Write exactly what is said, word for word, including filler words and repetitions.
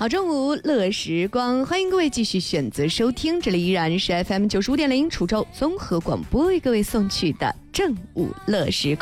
好中午乐时光，欢迎各位继续选择收听，这里依然是 F M 九十五点零滁州综合广播为各位送去的正午乐时光。